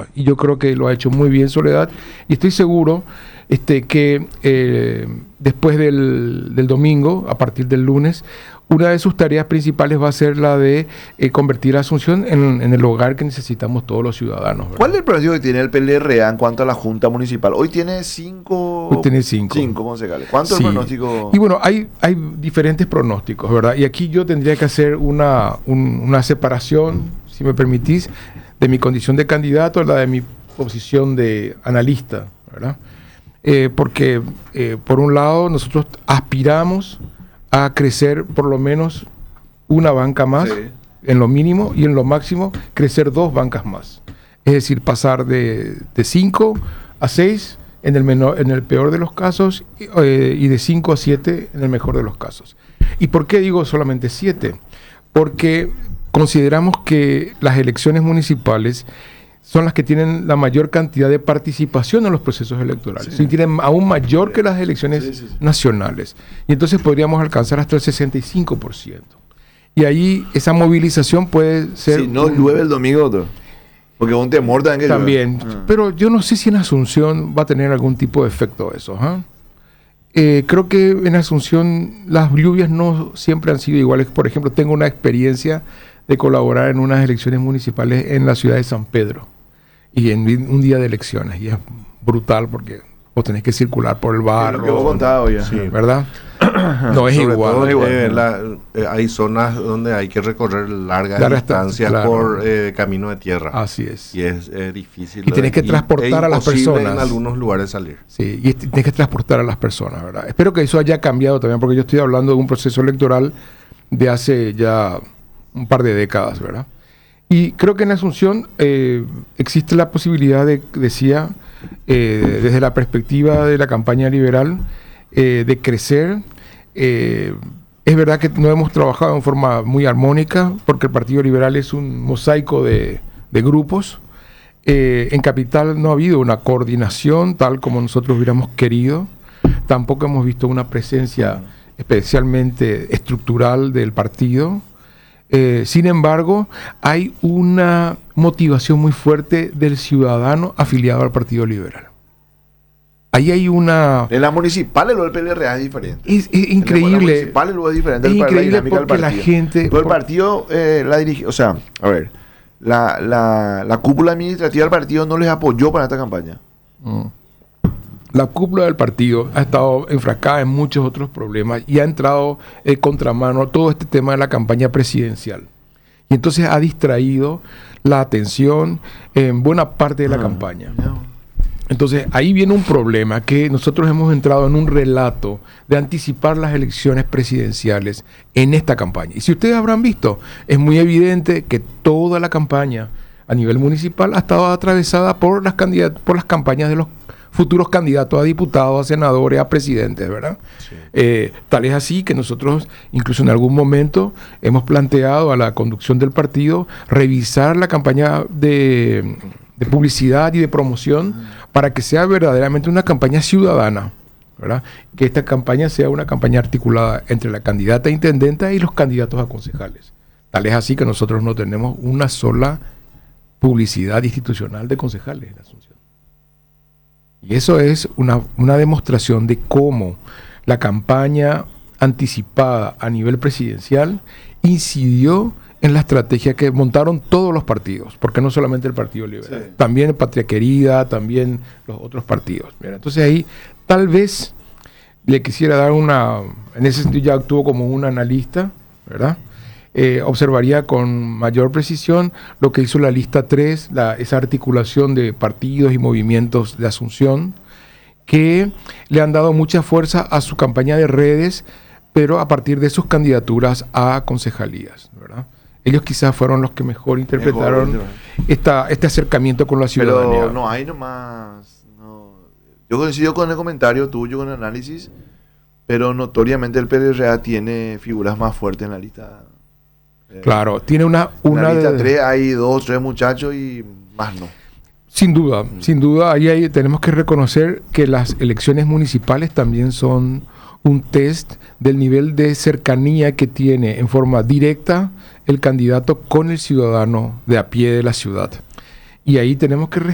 ciudad. Y yo creo que lo ha hecho muy bien Soledad. Y estoy seguro que después del domingo, a partir del lunes, una de sus tareas principales va a ser la de convertir a Asunción en el hogar que necesitamos todos los ciudadanos, ¿verdad? ¿Cuál es el pronóstico que tiene el PLRA en cuanto a la Junta Municipal? Hoy tiene cinco concejales. ¿Cuánto es el pronóstico? Y bueno, hay diferentes pronósticos, ¿verdad? Y aquí yo tendría que hacer una separación, si me permitís, de mi condición de candidato a la de mi posición de analista, ¿verdad? Porque por un lado nosotros aspiramos a crecer por lo menos una banca más, sí, en lo mínimo, y en lo máximo crecer 2 bancas más. Es decir, pasar de 5 a 6 en el peor de los casos y de 5 a 7 en el mejor de los casos. ¿Y por qué digo solamente 7? Porque consideramos que las elecciones municipales son las que tienen la mayor cantidad de participación en los procesos electorales. Sí. Tienen aún mayor que las elecciones nacionales. Y entonces podríamos alcanzar hasta el 65%. Y ahí esa movilización puede ser... Si no llueve el domingo otro. Porque un temor también. Pero yo no sé si en Asunción va a tener algún tipo de efecto eso. Creo que en Asunción las lluvias no siempre han sido iguales. Por ejemplo, tengo una experiencia de colaborar en unas elecciones municipales en la ciudad de San Pedro. Y en un día de elecciones, y es brutal porque vos tenés que circular por el barro. Es lo que vos contado ya. Sí, ¿verdad? No es igual. Hay zonas donde hay que recorrer largas distancias, claro, por camino de tierra. Así es. Y es difícil. Y tenés que transportar a las personas. En algunos lugares salir. Sí, y tenés que transportar a las personas, ¿verdad? Espero que eso haya cambiado también, porque yo estoy hablando de un proceso electoral de hace ya un par de décadas, ¿verdad? Y creo que en Asunción existe la posibilidad decía, desde la perspectiva de la campaña liberal, de crecer. Es verdad que no hemos trabajado en forma muy armónica, porque el Partido Liberal es un mosaico de grupos. En Capital no ha habido una coordinación tal como nosotros hubiéramos querido. Tampoco hemos visto una presencia especialmente estructural del partido. Sin embargo, hay una motivación muy fuerte del ciudadano afiliado al Partido Liberal. Ahí hay una... En las municipales lo del PLRA es diferente. Es increíble. En las municipales lo es diferente. Es increíble porque la gente... Todo el partido la dirige... O sea, a ver, la cúpula administrativa del partido no les apoyó para esta campaña. La cúpula del partido ha estado enfrascada en muchos otros problemas y ha entrado contramano a todo este tema de la campaña presidencial. Y entonces ha distraído la atención en buena parte de la campaña. Entonces ahí viene un problema, que nosotros hemos entrado en un relato de anticipar las elecciones presidenciales en esta campaña. Y si ustedes habrán visto, es muy evidente que toda la campaña a nivel municipal ha estado atravesada por las campañas de los futuros candidatos a diputados, a senadores, a presidentes, ¿verdad? Sí. Tal es así que nosotros, incluso en algún momento, hemos planteado a la conducción del partido revisar la campaña de publicidad y de promoción para que sea verdaderamente una campaña ciudadana, ¿verdad? Que esta campaña sea una campaña articulada entre la candidata a intendenta y los candidatos a concejales. Tal es así que nosotros no tenemos una sola publicidad institucional de concejales en Asunción. Y eso es una demostración de cómo la campaña anticipada a nivel presidencial incidió en la estrategia que montaron todos los partidos, porque no solamente el Partido Liberal, sí, también Patria Querida, también los otros partidos. Mira, entonces ahí tal vez le quisiera dar en ese sentido ya actúo como un analista, ¿verdad? Observaría con mayor precisión lo que hizo la lista 3, esa articulación de partidos y movimientos de Asunción, que le han dado mucha fuerza a su campaña de redes, pero a partir de sus candidaturas a concejalías, ¿verdad? Ellos quizás fueron los que mejor interpretaron este acercamiento con la ciudadanía. Pero no hay nomás... No. Yo coincido con el comentario tuyo, con el análisis, pero notoriamente el PLRA tiene figuras más fuertes en la lista. Claro, tiene una en la lista 3 hay 2 o 3 muchachos y más no. Sin duda, ahí tenemos que reconocer que las elecciones municipales también son un test del nivel de cercanía que tiene en forma directa el candidato con el ciudadano de a pie de la ciudad. Y ahí tenemos que